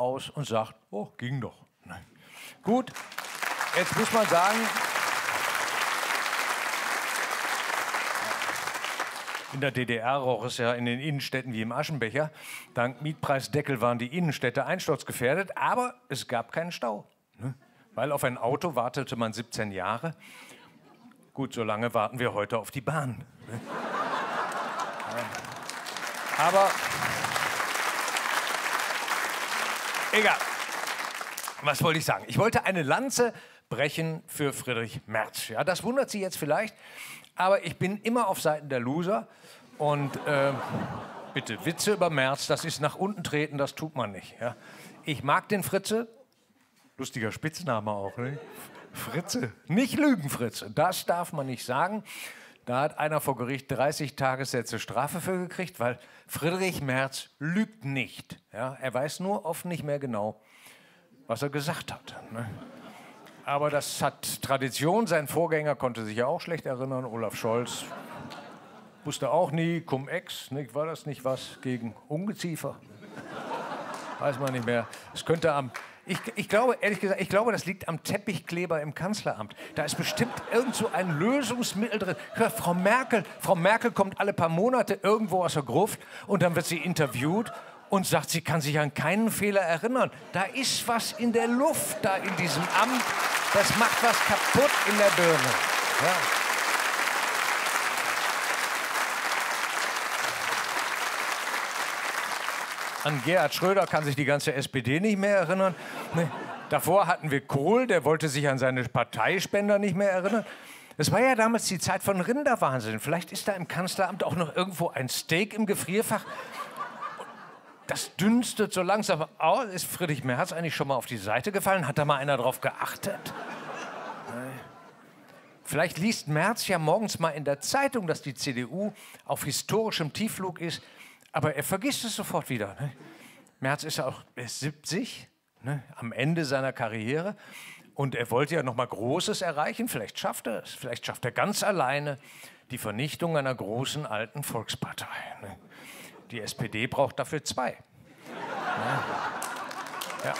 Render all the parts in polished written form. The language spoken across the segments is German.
aus und sagt, oh, ging doch. Nein. Gut, jetzt muss man sagen, in der DDR roch es ja in den Innenstädten wie im Aschenbecher. Dank Mietpreisdeckel waren die Innenstädte einsturzgefährdet, aber es gab keinen Stau. Ne? Weil auf ein Auto wartete man 17 Jahre. Gut, so lange warten wir heute auf die Bahn. Ne? Ja. Aber egal. Was wollte ich sagen? Ich wollte eine Lanze brechen für Friedrich Merz. Ja, das wundert Sie jetzt vielleicht, aber ich bin immer auf Seiten der Loser. Und bitte, Witze über Merz, das ist nach unten treten, das tut man nicht. Ja. Ich mag den Fritze. Lustiger Spitzname auch, ne? Fritze. Nicht Lügenfritze, das darf man nicht sagen. Da hat einer vor Gericht 30 Tagessätze Strafe für gekriegt, weil Friedrich Merz lügt nicht. Ja. Er weiß nur oft nicht mehr genau, was er gesagt hat. Ne? Aber das hat Tradition. Sein Vorgänger konnte sich ja auch schlecht erinnern, Olaf Scholz. Wusste auch nie, Cum-Ex, nicht? War das nicht was gegen Ungeziefer? Weiß man nicht mehr. Es könnte am... Ich glaube, ehrlich gesagt, ich glaube, das liegt am Teppichkleber im Kanzleramt. Da ist bestimmt irgend so ein Lösungsmittel drin. Hör, Frau Merkel kommt alle paar Monate irgendwo aus der Gruft und dann wird sie interviewt und sagt, sie kann sich an keinen Fehler erinnern. Da ist was in der Luft da in diesem Amt. Das macht was kaputt in der Birne. Ja. An Gerhard Schröder kann sich die ganze SPD nicht mehr erinnern. Nee. Davor hatten wir Kohl, der wollte sich an seine Parteispender nicht mehr erinnern. Es war ja damals die Zeit von Rinderwahnsinn. Vielleicht ist da im Kanzleramt auch noch irgendwo ein Steak im Gefrierfach. Das dünstet so langsam aus. Ist Friedrich Merz eigentlich schon mal auf die Seite gefallen? Hat da mal einer drauf geachtet? Vielleicht liest Merz ja morgens mal in der Zeitung, dass die CDU auf historischem Tiefflug ist. Aber er vergisst es sofort wieder. Ne? Merz ist auch 70, ne? Am Ende seiner Karriere. Und er wollte ja noch mal Großes erreichen. Vielleicht schafft er es. Vielleicht schafft er ganz alleine die Vernichtung einer großen alten Volkspartei. Ne? Die SPD braucht dafür 2. Ne? Ja.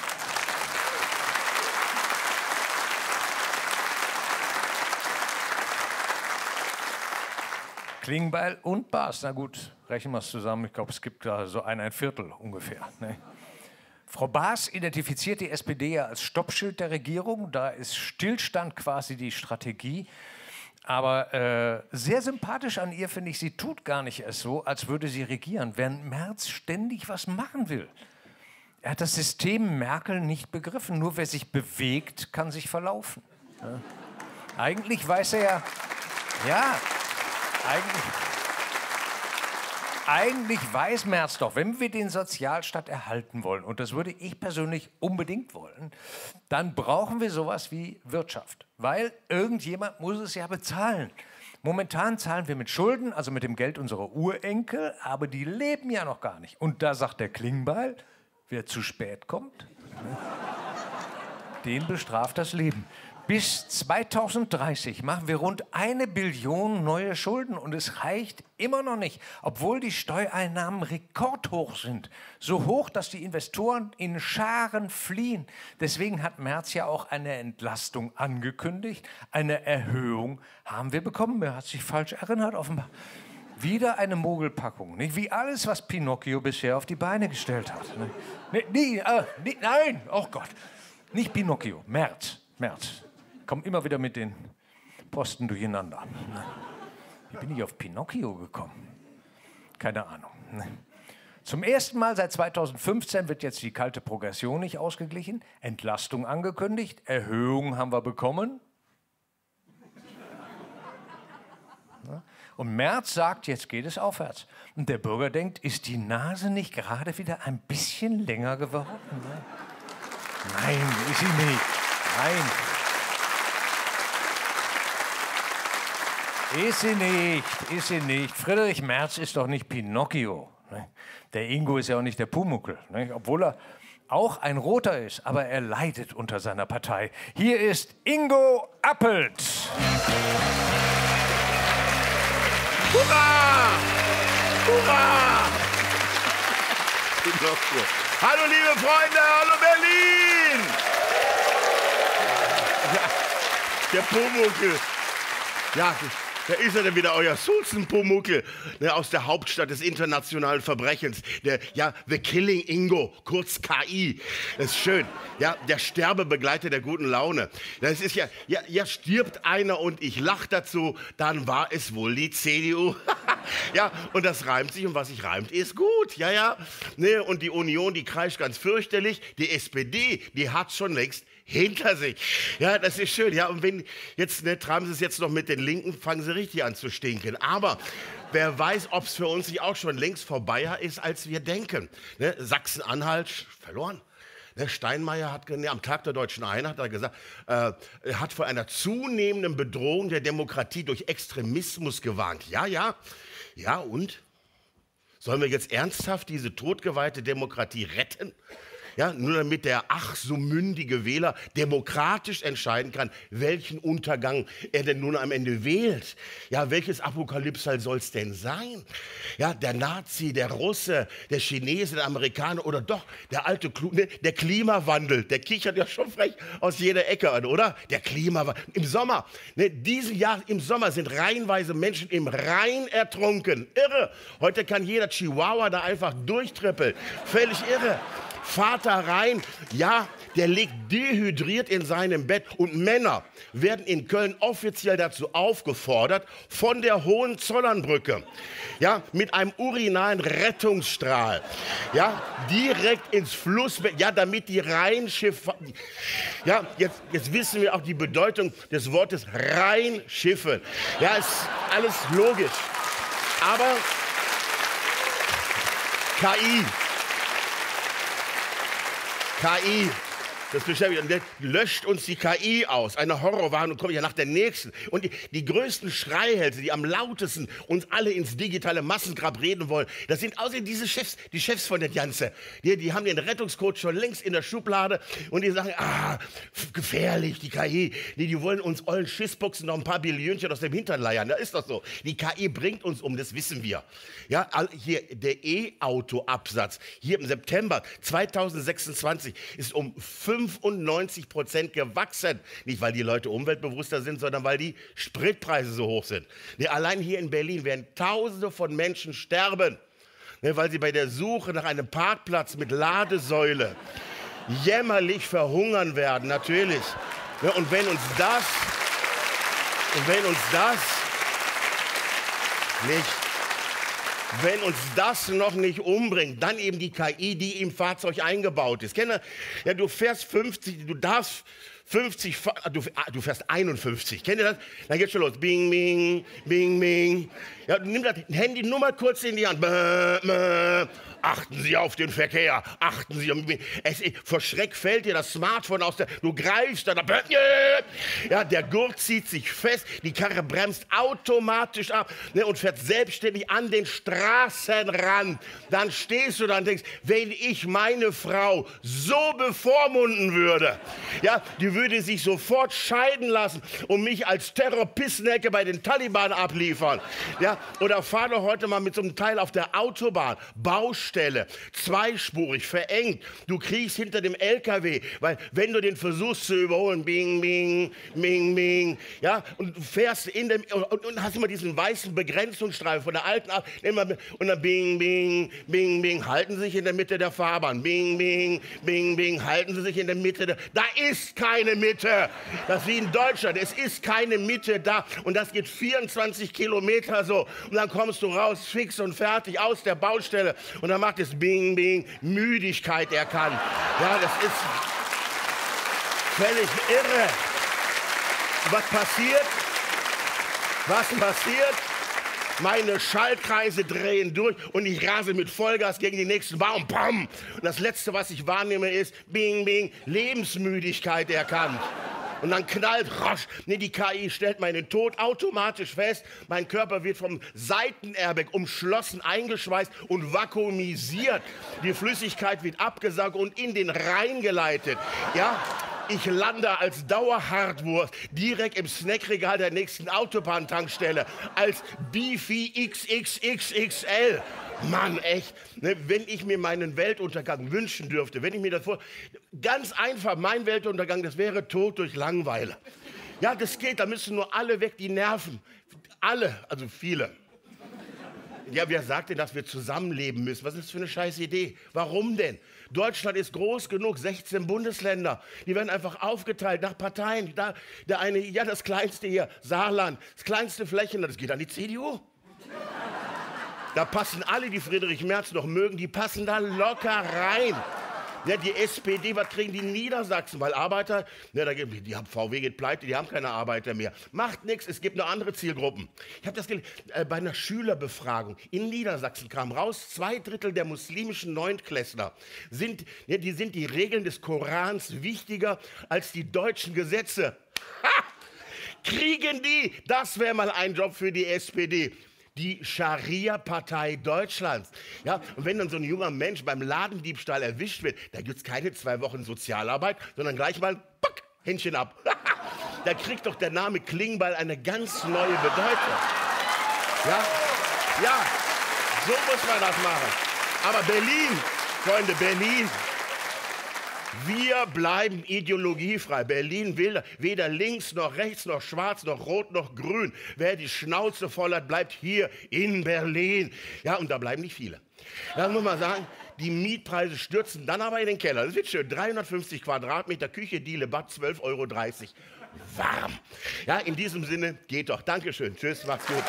Klingbeil und Baas, na gut, rechnen wir es zusammen. Ich glaube, es gibt da so ein Viertel ungefähr. Ne? Frau Baas identifiziert die SPD ja als Stoppschild der Regierung. Da ist Stillstand quasi die Strategie. Aber sehr sympathisch an ihr finde ich, sie tut gar nicht erst so, als würde sie regieren, während Merz ständig was machen will. Er hat das System Merkel nicht begriffen. Nur wer sich bewegt, kann sich verlaufen. Ja? Eigentlich weiß er ja, eigentlich weiß Merz doch, wenn wir den Sozialstaat erhalten wollen, und das würde ich persönlich unbedingt wollen, dann brauchen wir sowas wie Wirtschaft. Weil irgendjemand muss es ja bezahlen. Momentan zahlen wir mit Schulden, also mit dem Geld unserer Urenkel, aber die leben ja noch gar nicht. Und da sagt der Klingbeil, wer zu spät kommt, den bestraft das Leben. Bis 2030 machen wir rund 1 Billion neue Schulden und es reicht immer noch nicht, obwohl die Steuereinnahmen rekordhoch sind. So hoch, dass die Investoren in Scharen fliehen. Deswegen hat Merz ja auch eine Entlastung angekündigt. Eine Erhöhung haben wir bekommen. Er hat sich falsch erinnert, offenbar. Wieder eine Mogelpackung. Nicht wie alles, was Pinocchio bisher auf die Beine gestellt hat. Nein, oh Gott. Nicht Pinocchio, Merz. Komm immer wieder mit den Posten durcheinander. Wie bin ich auf Pinocchio gekommen? Keine Ahnung. Zum ersten Mal seit 2015 wird jetzt die kalte Progression nicht ausgeglichen. Entlastung angekündigt. Erhöhung haben wir bekommen. Und Merz sagt, jetzt geht es aufwärts. Und der Bürger denkt, ist die Nase nicht gerade wieder ein bisschen länger geworden? Nein, ist sie nicht. Nein. Ist sie nicht. Friedrich Merz ist doch nicht Pinocchio. Ne? Der Ingo ist ja auch nicht der Pumuckl, ne? Obwohl er auch ein Roter ist, aber er leidet unter seiner Partei. Hier ist Ingo Appelt. Hurra! Hurra! Hallo liebe Freunde, hallo Der Pumuckl. Ja, da ist er dann wieder, euer Sulzen Pumuckl, ne, aus der Hauptstadt des internationalen Verbrechens. The Killing Ingo, kurz KI. Das ist schön. Ja, der Sterbebegleiter der guten Laune. Das ist ja, stirbt einer und ich lache dazu, dann war es wohl die CDU. Ja, und das reimt sich und was sich reimt, ist gut. Ja. Ne, und die Union, die kreischt ganz fürchterlich. Die SPD, die hat schon längst hinter sich. Ja, das ist schön. Ja, und wenn jetzt, ne, treiben sie es jetzt noch mit den Linken, fangen sie richtig an zu stinken. Aber wer weiß, ob es für uns nicht auch schon längst vorbei ist, als wir denken. Ne, Sachsen-Anhalt verloren. Ne, Steinmeier hat am Tag der Deutschen Einheit hat er gesagt, er hat vor einer zunehmenden Bedrohung der Demokratie durch Extremismus gewarnt. Ja, und? Sollen wir jetzt ernsthaft diese totgeweihte Demokratie retten? Ja, nur damit der ach so mündige Wähler demokratisch entscheiden kann, welchen Untergang er denn nun am Ende wählt. Ja, welches Apokalypsal soll es denn sein? Ja, der Nazi, der Russe, der Chinese, der Amerikaner oder doch der alte der Klimawandel. Der kichert ja schon frech aus jeder Ecke an, oder? Der Klimawandel. Im Sommer, ne, diesen Jahr im Sommer sind reihenweise Menschen im Rhein ertrunken. Irre. Heute kann jeder Chihuahua da einfach durchtrippeln. Völlig irre. Vater Rhein, ja, der liegt dehydriert in seinem Bett. Und Männer werden in Köln offiziell dazu aufgefordert, von der Hohenzollernbrücke, ja, mit einem urinalen Rettungsstrahl, ja, direkt ins Flussbett, ja, damit die Rheinschiffe, ja, jetzt wissen wir auch die Bedeutung des Wortes Rheinschiffe. Ja, ist alles logisch. Aber KI, das beschäftigt uns. Löscht uns die KI aus. Eine Horrorwarnung kommt ja nach der nächsten. Und die größten Schreihälse, die am lautesten uns alle ins digitale Massengrab reden wollen, das sind außerdem diese Chefs, die Chefs von der Janze. Die haben den Rettungscode schon längst in der Schublade und die sagen, gefährlich, die KI. Die wollen uns ollen Schissbuchsen noch ein paar Billionchen aus dem Hintern leiern. Da ist das so. Die KI bringt uns um, das wissen wir. Ja, hier der E-Auto-Absatz, hier im September 2026 ist um 95% gewachsen. Nicht, weil die Leute umweltbewusster sind, sondern weil die Spritpreise so hoch sind. Ne, allein hier in Berlin werden Tausende von Menschen sterben, ne, weil sie bei der Suche nach einem Parkplatz mit Ladesäule jämmerlich verhungern werden, natürlich. Ne, und wenn uns das noch nicht umbringt, dann eben die KI, die im Fahrzeug eingebaut ist. Ja, du fährst 50, du darfst 50, du fährst 51. Kennt ihr das? Dann geht's schon los. Bing, bing, bing, bing. Ja, nimm das Handy nur mal kurz in die Hand. Achten Sie auf den Verkehr. Achten Sie. Vor Schreck fällt dir das Smartphone aus der... Du greifst dann... Ja, der Gurt zieht sich fest. Die Karre bremst automatisch ab, ne, und fährt selbstständig an den Straßenrand. Dann stehst du da und denkst, wenn ich meine Frau so bevormunden würde, ja, die würde sich sofort scheiden lassen und mich als Terrorpissnecke bei den Taliban abliefern. Ja, oder fahr doch heute mal mit so einem Teil auf der Autobahn. Baustelle, zweispurig, verengt. Du kriegst hinter dem LKW, weil wenn du den versuchst zu überholen, bing, bing, bing, bing, ja, und du fährst und hast immer diesen weißen Begrenzungsstreifen von der alten und dann bing, bing, bing, bing, halten Sie sich in der Mitte der Fahrbahn, bing, bing, bing, bing, halten Sie sich in der Mitte da ist keine Mitte. Das ist wie in Deutschland, es ist keine Mitte da und das geht 24 Kilometer so und dann kommst du raus, fix und fertig aus der Baustelle und dann macht es bing, bing, Müdigkeit erkannt. Ja, das ist völlig irre. Was passiert? Meine Schaltkreise drehen durch und ich rase mit Vollgas gegen den nächsten Baum. Bam! Und das Letzte, was ich wahrnehme, ist bing, bing, Lebensmüdigkeit erkannt. Und dann knallt, rasch, nee, die KI stellt meinen Tod automatisch fest. Mein Körper wird vom Seitenairbag umschlossen, eingeschweißt und vakuumisiert. Die Flüssigkeit wird abgesaugt und in den Rhein geleitet. Ja? Ich lande als Dauerhartwurst direkt im Snackregal der nächsten Autobahntankstelle als Beefy XXXXL. Mann, echt, ne, wenn ich mir meinen Weltuntergang wünschen dürfte, wenn ich mir das vor... Ganz einfach, mein Weltuntergang, das wäre Tod durch Langeweile. Ja, das geht, da müssen nur alle weg, die nerven. Alle, also viele. Ja, wer sagt denn, dass wir zusammenleben müssen? Was ist das für eine scheiß Idee? Warum denn? Deutschland ist groß genug, 16 Bundesländer. Die werden einfach aufgeteilt nach Parteien. Da, der eine, ja, das kleinste hier, Saarland, das kleinste Flächenland, das geht an die CDU. Da passen alle, die Friedrich Merz noch mögen, die passen da locker rein. Ja, die SPD, was kriegen die in Niedersachsen? Weil Arbeiter, ja, die haben VW geht pleite, die haben keine Arbeiter mehr. Macht nichts, es gibt nur andere Zielgruppen. Ich habe das bei einer Schülerbefragung in Niedersachsen kam raus, 2/3 der muslimischen Neuntklässler sind die Regeln des Korans wichtiger als die deutschen Gesetze. Ha! Kriegen die? Das wäre mal ein Job für die SPD. Die Scharia-Partei Deutschlands. Ja, und wenn dann so ein junger Mensch beim Ladendiebstahl erwischt wird, da gibt es keine 2 Wochen Sozialarbeit, sondern gleich mal pack, Händchen ab. Da kriegt doch der Name Klingbeil eine ganz neue Bedeutung. Ja, ja, so muss man das machen. Aber Berlin, Freunde, Berlin. Wir bleiben ideologiefrei. Berlin will weder links noch rechts noch schwarz noch rot noch grün. Wer die Schnauze voll hat, bleibt hier in Berlin. Ja, und da bleiben nicht viele. Da muss man sagen, die Mietpreise stürzen dann aber in den Keller. Das wird schön. 350 Quadratmeter Küche, Diele, Bad, 12,30 € warm. Ja, in diesem Sinne, geht doch. Dankeschön. Tschüss, macht's gut.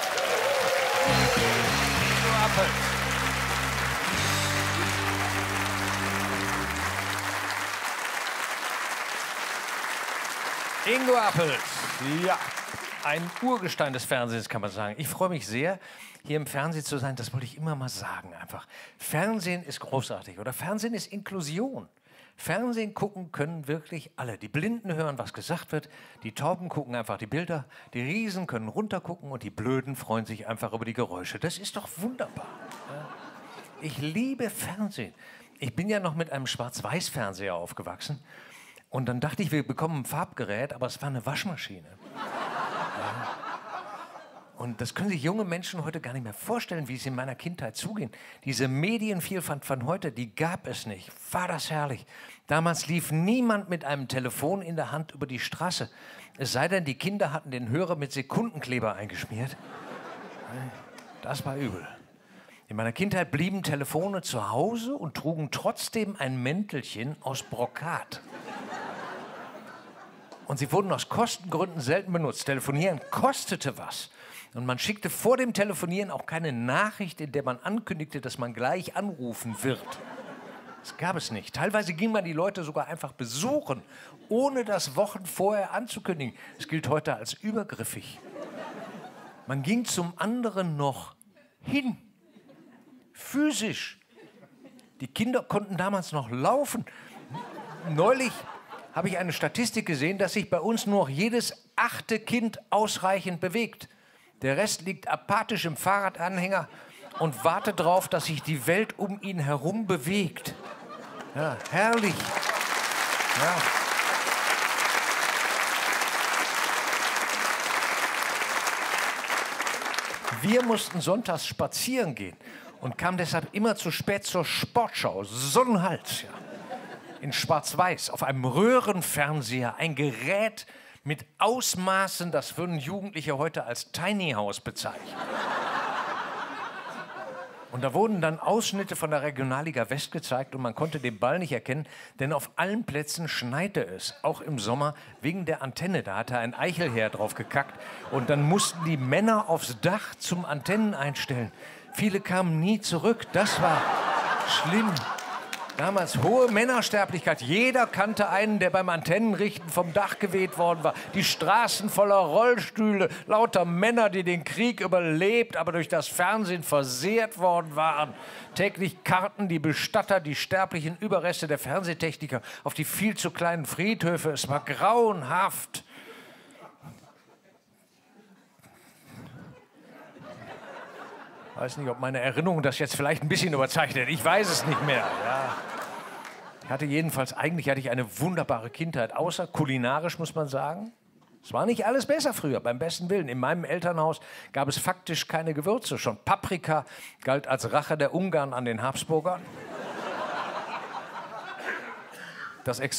Ingo Appelt, ja, ein Urgestein des Fernsehens, kann man sagen. Ich freue mich sehr, hier im Fernsehen zu sein. Das wollte ich immer mal sagen, einfach. Fernsehen ist großartig oder Fernsehen ist Inklusion. Fernsehen gucken können wirklich alle. Die Blinden hören, was gesagt wird. Die Tauben gucken einfach die Bilder. Die Riesen können runtergucken und die Blöden freuen sich einfach über die Geräusche. Das ist doch wunderbar. Ja. Ich liebe Fernsehen. Ich bin ja noch mit einem Schwarz-Weiß-Fernseher aufgewachsen. Und dann dachte ich, wir bekommen ein Farbgerät, aber es war eine Waschmaschine. Ja. Und das können sich junge Menschen heute gar nicht mehr vorstellen, wie es in meiner Kindheit zuging. Diese Medienvielfalt von heute, die gab es nicht. War das herrlich. Damals lief niemand mit einem Telefon in der Hand über die Straße. Es sei denn, die Kinder hatten den Hörer mit Sekundenkleber eingeschmiert. Das war übel. In meiner Kindheit blieben Telefone zu Hause und trugen trotzdem ein Mäntelchen aus Brokat. Und sie wurden aus Kostengründen selten benutzt. Telefonieren kostete was. Und man schickte vor dem Telefonieren auch keine Nachricht, in der man ankündigte, dass man gleich anrufen wird. Das gab es nicht. Teilweise ging man die Leute sogar einfach besuchen, ohne das Wochen vorher anzukündigen. Das gilt heute als übergriffig. Man ging zum anderen noch hin. Physisch. Die Kinder konnten damals noch laufen. Neulich habe ich eine Statistik gesehen, dass sich bei uns nur noch jedes 8. Kind ausreichend bewegt. Der Rest liegt apathisch im Fahrradanhänger und wartet darauf, dass sich die Welt um ihn herum bewegt. Ja, herrlich. Ja. Wir mussten sonntags spazieren gehen und kamen deshalb immer zu spät zur Sportschau. Sonnenhals, ja. In Schwarz-Weiß, auf einem Röhrenfernseher, ein Gerät mit Ausmaßen, das würden Jugendliche heute als Tiny House bezeichnen. Und da wurden dann Ausschnitte von der Regionalliga West gezeigt und man konnte den Ball nicht erkennen, denn auf allen Plätzen schneite es, auch im Sommer, wegen der Antenne. Da hatte ein Eichelherr drauf gekackt und dann mussten die Männer aufs Dach zum Antennen einstellen. Viele kamen nie zurück, das war schlimm. Damals hohe Männersterblichkeit. Jeder kannte einen, der beim Antennenrichten vom Dach geweht worden war. Die Straßen voller Rollstühle, lauter Männer, die den Krieg überlebt, aber durch das Fernsehen versehrt worden waren. Täglich karten die Bestatter die sterblichen Überreste der Fernsehtechniker auf die viel zu kleinen Friedhöfe. Es war grauenhaft. Ich weiß nicht, ob meine Erinnerung das jetzt vielleicht ein bisschen überzeichnet. Ich weiß es nicht mehr. Ja. Eigentlich hatte ich eine wunderbare Kindheit, außer kulinarisch, muss man sagen. Es war nicht alles besser früher, beim besten Willen. In meinem Elternhaus gab es faktisch keine Gewürze. Schon Paprika galt als Rache der Ungarn an den Habsburgern. Das